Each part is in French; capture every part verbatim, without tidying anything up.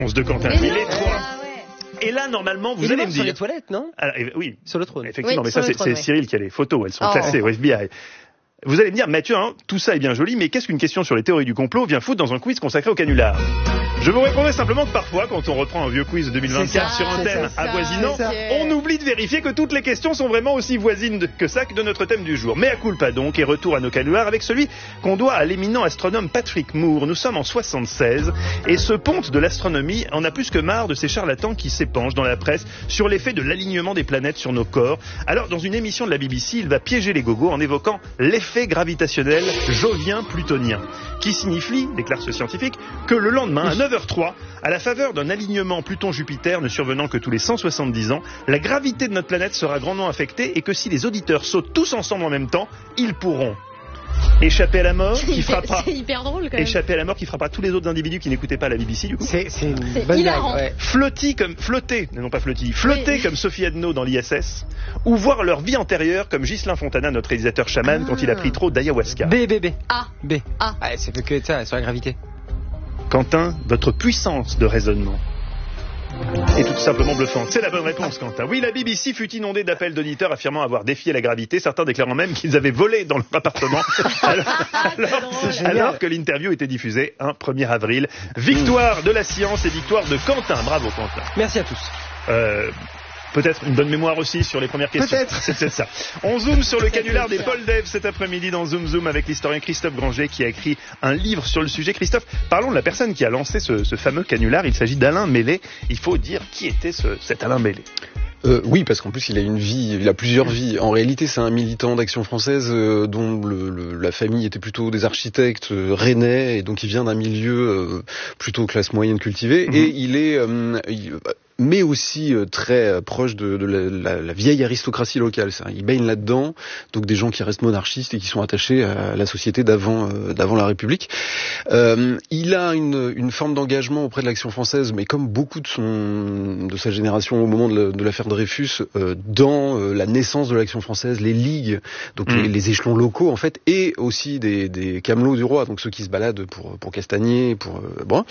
de Quentin. Mais Il non, est trois. ah ouais. Et là, normalement, vous Il est allez mort me sur dire... les toilettes, non? Alors, eh, oui, Sur le trône. effectivement, Oui, mais ça, sur le c'est trône, c'est oui. Cyril qui a les photos. Elles sont Oh. classées au F B I. Vous allez me dire, Mathieu, hein, tout ça est bien joli, mais qu'est-ce qu'une question sur les théories du complot vient foutre dans un quiz consacré au canular? Je vous répondrai simplement que parfois, quand on reprend un vieux quiz de deux mille vingt-quatre ça, sur un c'est thème ça, avoisinant, c'est ça. on oublie de vérifier que toutes les questions sont vraiment aussi voisines de- que ça que de notre thème du jour. Mais à culpa donc, et retour à nos canulars avec celui qu'on doit à l'éminent astronome Patrick Moore. Nous sommes en soixante-seize, et ce ponte de l'astronomie en a plus que marre de ces charlatans qui s'épanchent dans la presse sur l'effet de l'alignement des planètes sur nos corps. Alors, dans une émission de la B B C, il va piéger les gogos en évoquant l'effet gravitationnel jovien-plutonien, qui signifie, déclare ce scientifique, que le lendemain, à neuf heures trois, à la faveur d'un alignement Pluton-Jupiter ne survenant que tous les cent soixante-dix ans, la gravité de notre planète sera grandement affectée et que si les auditeurs sautent tous ensemble en même temps, ils pourront échapper à la mort, qui frappera, C'est hyper drôle quand même. échapper à la mort qui frappera tous les autres individus qui n'écoutaient pas la B B C du coup. C'est, c'est une C'est bonne hilarant. blague, ouais. Flotter comme flotter, non pas flotter, flotter Oui. comme Sophie Adno dans l'I S S, ou voir leur vie antérieure comme Ghislain Fontana, notre réalisateur chaman, Ah. quand il a pris trop d'ayahuasca. B, B, B. Ah. B. Ah. Ah, c'est peut que être ça, sur la gravité. Quentin, votre puissance de raisonnement est tout simplement bluffante. C'est la bonne réponse, Quentin. Oui, la B B C fut inondée d'appels d'auditeurs affirmant avoir défié la gravité, certains déclarant même qu'ils avaient volé dans leur appartement alors, alors- drôle. alors que l'interview était diffusée un premier avril. Victoire de la science et victoire de Quentin. Bravo, Quentin. Merci à tous. Euh, Peut-être une bonne mémoire aussi sur les premières questions. Peut-être. C'est peut-être ça. On zoome sur le canular des Paul Dev cet après-midi dans Zoom Zoom avec l'historien Christophe Granger qui a écrit un livre sur le sujet. Christophe, parlons de la personne qui a lancé ce, ce fameux canular. Il s'agit d'Alain Mélé. Il faut dire qui était ce, cet Alain Mélé. Euh, oui, parce qu'en plus il a une vie, il a plusieurs vies. En réalité, c'est un militant d'Action française euh, dont le, le, la famille était plutôt des architectes euh, rennais, et donc il vient d'un milieu euh, plutôt classe moyenne cultivée. Mhm. Et il est, euh, il- mais aussi euh, très euh, proche de, de la, la, la vieille aristocratie locale. Ça. Il baigne là-dedans, donc des gens qui restent monarchistes et qui sont attachés à la société d'avant, euh, d'avant la République. Euh, il a une, une forme d'engagement auprès de l'Action française, mais comme beaucoup de son, de sa génération au moment de, la, de l'affaire Dreyfus, euh, dans euh, la naissance de l'Action française, les ligues, donc Mm. les, les échelons locaux en fait, et aussi des, des camelots du roi, donc ceux qui se baladent pour pour Castagnier, pour euh, bon.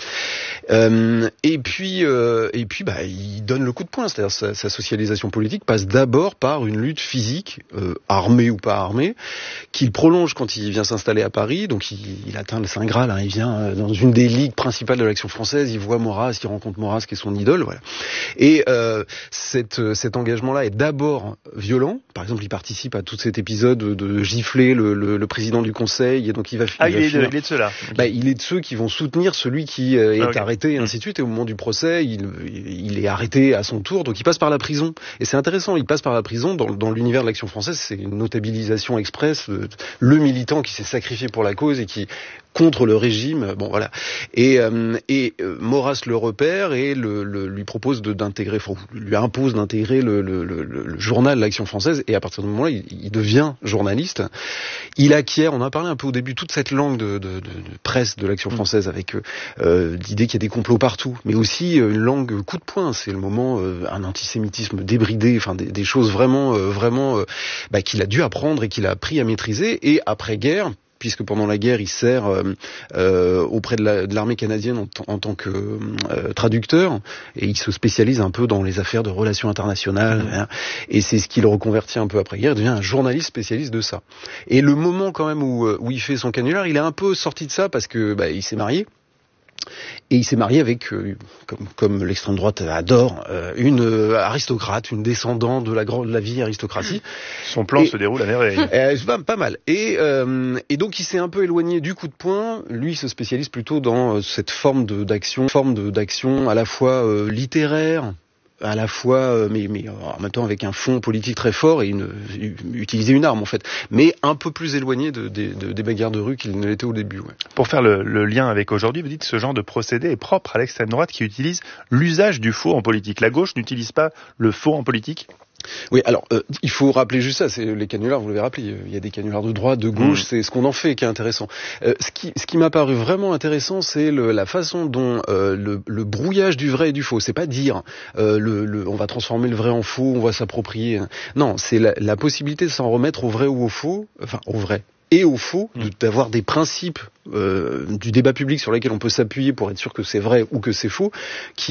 Euh, et puis euh, et puis bah il donne le coup de poing, c'est-à-dire sa, sa socialisation politique passe d'abord par une lutte physique, euh, armée ou pas armée, qu'il prolonge quand il vient s'installer à Paris. Donc il, il atteint le Saint Graal, hein, il vient euh, dans une des ligues principales de l'Action française, il voit Maurras, il rencontre Maurras qui est son idole, voilà. Et euh, cette, cet engagement-là est d'abord violent. Par exemple, il participe à tout cet épisode de gifler le, le, le président du Conseil, et donc il va, Ah, il il va est, de, finir- il est de ceux-là. bah, il est de ceux qui vont soutenir celui qui euh, est Ah, ok. arrêté, et ainsi de suite. Et au moment du procès, il, il est arrêté à son tour, donc il passe par la prison. Et c'est intéressant, il passe par la prison dans, dans l'univers de l'Action française. C'est une notabilisation express, le, le militant qui s'est sacrifié pour la cause et qui contre le régime, bon voilà. Et, euh, et euh, Maurras le repère et le, le, lui propose de, d'intégrer, enfin, lui impose d'intégrer le, le, le, le journal l'Action française. Et à partir de ce moment-là, il, il devient journaliste. Il acquiert, on en a parlé un peu au début, toute cette langue de, de, de, de presse de l'Action française avec euh, l'idée qu'il y a des complots partout, mais aussi euh, une langue coup de poing. C'est le moment, euh, un antisémitisme débridé, enfin des, des choses vraiment, euh, vraiment euh, bah, qu'il a dû apprendre et qu'il a appris à maîtriser. Et après-guerre, puisque pendant la guerre, il sert euh, euh, auprès de, la, de l'armée canadienne en, t- en tant que euh, traducteur, et il se spécialise un peu dans les affaires de relations internationales, mmh. hein, et c'est ce qui le reconvertit un peu après-guerre, il devient un journaliste spécialiste de ça. Et le moment quand même où, où il fait son canular, il est un peu sorti de ça parce que bah, il s'est marié. Et il s'est marié avec, euh, comme, comme l'extrême droite adore, euh, une euh, aristocrate, une descendante de la, grande, de la vieille aristocratie. Son plan Et, se déroule à merveille. Euh, pas, pas mal. Et, euh, et donc il s'est un peu éloigné du coup de poing. Lui il se spécialise plutôt dans euh, cette forme de, d'action, forme de, d'action à la fois euh, littéraire, à la fois, euh, mais, mais en même temps avec un fond politique très fort et une, utiliser une arme en fait, mais un peu plus éloigné de, de, de, des bagarres de rue qu'il ne l'était au début. Ouais. Pour faire le, le lien avec aujourd'hui, vous dites que ce genre de procédé est propre à l'extrême droite qui utilise l'usage du faux en politique. La gauche n'utilise pas le faux en politique ? Oui, alors euh, il faut rappeler juste ça, c'est les canulars, vous l'avez rappelé, il y a des canulars de droite, de gauche, mmh. c'est ce qu'on en fait qui est intéressant. Euh, ce qui, ce qui m'a paru vraiment intéressant, c'est le, la façon dont euh, le, le brouillage du vrai et du faux, c'est pas dire euh, le, le, on va transformer le vrai en faux, on va s'approprier. Non, c'est la, la possibilité de s'en remettre au vrai ou au faux, enfin au vrai. et au faux, mmh. d'avoir des principes euh, du débat public sur lesquels on peut s'appuyer pour être sûr que c'est vrai ou que c'est faux, qui